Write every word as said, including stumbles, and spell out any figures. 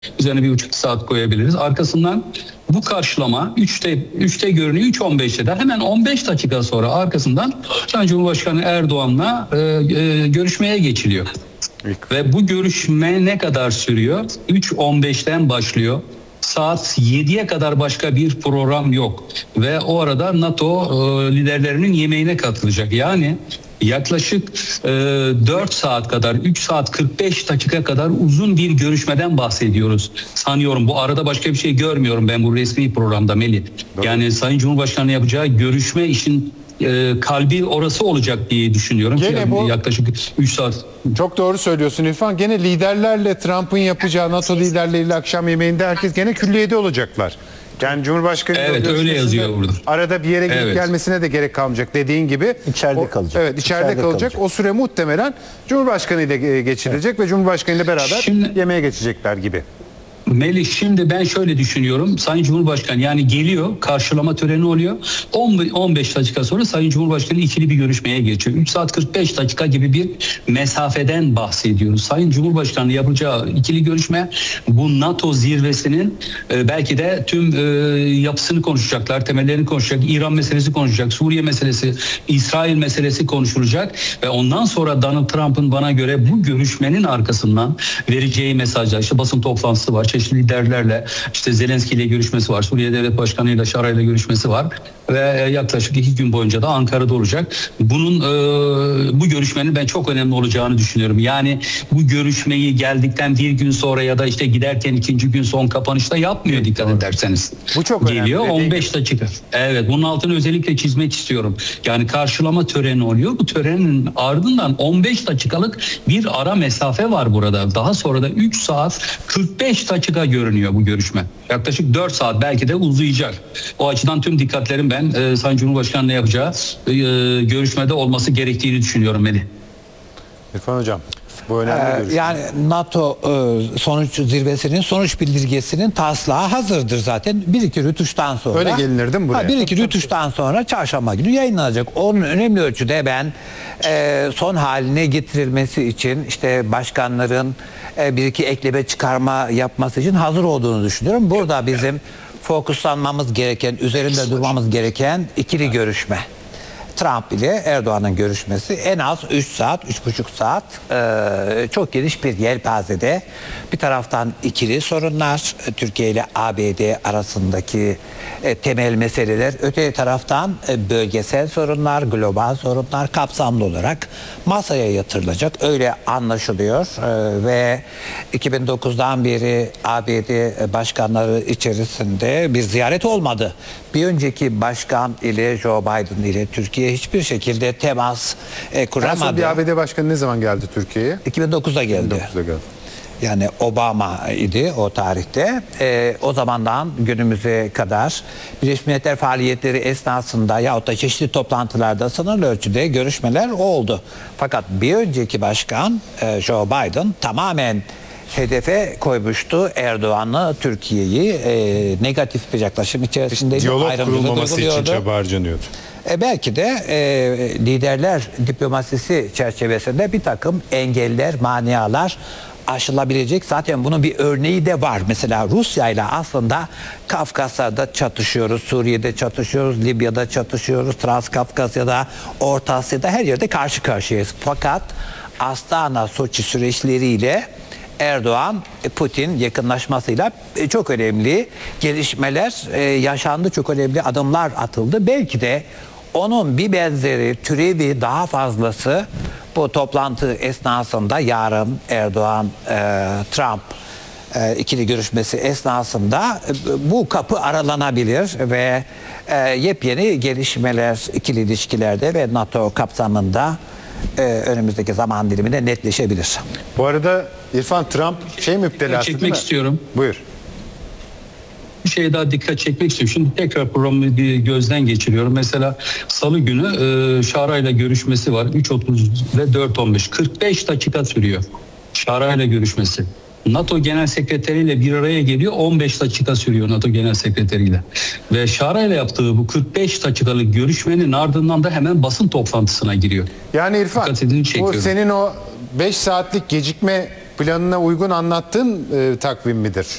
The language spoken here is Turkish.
Üzerine bir buçuk saat koyabiliriz. Arkasından bu karşılama üçte üçte görünüyor, üç on beşte de hemen on beş dakika sonra arkasından Sayın Cumhurbaşkanı Erdoğan'la e, e, görüşmeye geçiliyor. Ve bu görüşme ne kadar sürüyor? üç on beşten başlıyor. Saat yediye kadar başka bir program yok. Ve o arada NATO e, liderlerinin yemeğine katılacak. Yani yaklaşık e, dört saat kadar, üç saat kırk beş dakika kadar uzun bir görüşmeden bahsediyoruz. Sanıyorum bu arada başka bir şey görmüyorum ben bu resmi programda Melih. Yani Sayın Cumhurbaşkanı yapacağı görüşme işin e, kalbi orası olacak diye düşünüyorum. Gene ki, bu, yaklaşık üç saat. Çok doğru söylüyorsun İrfan. Gene liderlerle, Trump'ın yapacağı NATO liderleriyle akşam yemeğinde herkes gene külliyede olacaklar. Yani Cumhurbaşkanı evet öyle yazıyor burada. Arada bir yere gidip evet. gelmesine de gerek kalmayacak dediğin gibi. İçeride o, kalacak. Evet içeride, içeride kalacak. kalacak. O süre muhtemelen Cumhurbaşkanı ile geçirilecek evet. ve Cumhurbaşkanı ile beraber Şimdi, yemeğe geçecekler gibi. Melih şimdi ben şöyle düşünüyorum. Sayın Cumhurbaşkanı yani geliyor, karşılama töreni oluyor. on on beş dakika sonra Sayın Cumhurbaşkanı ikili bir görüşmeye geçiyor. üç saat kırk beş dakika gibi bir mesafeden bahsediyoruz. Sayın Cumhurbaşkanı yapacağı ikili görüşme bu NATO zirvesinin e, belki de tüm e, yapısını konuşacaklar, temellerini konuşacak. İran meselesi konuşacak, Suriye meselesi, İsrail meselesi konuşulacak ve ondan sonra Donald Trump'ın bana göre bu görüşmenin arkasından vereceği mesajlar, işte basın toplantısı var, çeşitli liderlerle, işte Zelenski ile görüşmesi var, Suriye Devlet Başkanı ile Şara ile görüşmesi var ve yaklaşık iki gün boyunca da Ankara'da olacak. Bunun e, bu görüşmenin ben çok önemli olacağını düşünüyorum. Yani bu görüşmeyi geldikten bir gün sonra ya da işte giderken ikinci gün son kapanışta yapmıyor dikkat Doğru. ederseniz. Bu çok önemli. Geliyor on beş dakika. Evet, bunun altını özellikle çizmek istiyorum. Yani karşılama töreni oluyor. Bu törenin ardından on beş dakikalık bir ara mesafe var burada. Daha sonra da üç saat kırk beş dakika görünüyor bu görüşme. Yaklaşık dört saat belki de uzayacak. O açıdan tüm dikkatlerim ben e, Sayın Cumhurbaşkanı'na yapacağı e, görüşmede olması gerektiğini düşünüyorum Melih. İrfan Hocam. Bu önemli ee, görüşme. yani NATO e, sonuç zirvesinin sonuç bildirgesinin taslağı hazırdır zaten. Bir iki rütuştan sonra. Öyle gelinir değil mi buraya? Ha, bir iki rütuştan sonra çarşamba günü yayınlanacak. Onun önemli ölçüde ben e, son haline getirilmesi için işte başkanların e, bir iki ekleme çıkarma yapması için hazır olduğunu düşünüyorum. Burada bizim fokuslanmamız gereken, üzerinde durmamız gereken ikili görüşme. Trump ile Erdoğan'ın görüşmesi en az üç saat, üç buçuk saat e, çok geniş bir yelpazede. Bir taraftan ikili sorunlar, Türkiye ile A B D arasındaki e, temel meseleler. Öte taraftan e, bölgesel sorunlar, global sorunlar kapsamlı olarak masaya yatırılacak. Öyle anlaşılıyor e, ve iki bin dokuzdan beri A B D başkanları içerisinde bir ziyaret olmadı. Bir önceki başkan ile Joe Biden ile Türkiye hiçbir şekilde temas e, kuramadı. En son bir A B D başkanı ne zaman geldi Türkiye'ye? iki bin dokuzda geldi. iki bin dokuzda geldi. Yani Obama idi o tarihte. E, o zamandan günümüze kadar Birleşmiş Milletler faaliyetleri esnasında yahut da çeşitli toplantılarda sınırlı ölçüde görüşmeler oldu. Fakat bir önceki başkan e, Joe Biden tamamen hedefe koymuştu Erdoğan'la Türkiye'yi e, negatif bir yaklaşım içerisindeydi. Diyalog kurulmaması için çaba harcanıyordu. E belki de e, liderler diplomasisi çerçevesinde bir takım engeller, manialar aşılabilecek. Zaten bunun bir örneği de var. Mesela Rusya ile aslında Kafkasya'da çatışıyoruz, Suriye'de çatışıyoruz, Libya'da çatışıyoruz, Transkafkasya'da, Orta Asya'da her yerde karşı karşıyayız. Fakat Astana, Soçi süreçleriyle Erdoğan, Putin yakınlaşmasıyla çok önemli gelişmeler yaşandı, çok önemli adımlar atıldı. Belki de onun bir benzeri, türevi daha fazlası bu toplantı esnasında yarın Erdoğan, Trump ikili görüşmesi esnasında bu kapı aralanabilir ve yepyeni gelişmeler ikili ilişkilerde ve NATO kapsamında Ee, önümüzdeki zaman diliminde netleşebilir. Bu arada İrfan, Trump şey müptelası değil mi? Çekmek istiyorum. Buyur. Bir şeye daha dikkat çekmek istiyorum. Şimdi tekrar programı bir gözden geçiriyorum. Mesela Salı günü e, Şara ile görüşmesi var. üç otuz ve dört on beş. kırk beş dakika sürüyor Şara ile görüşmesi. NATO Genel Sekreteri ile bir araya geliyor. on beş dakika sürüyor NATO Genel Sekreteri ile. Ve Şara ile yaptığı bu kırk beş dakikalık görüşmenin ardından da hemen basın toplantısına giriyor. Yani İrfan, bu senin o beş saatlik gecikme planına uygun anlattığın e, takvim midir?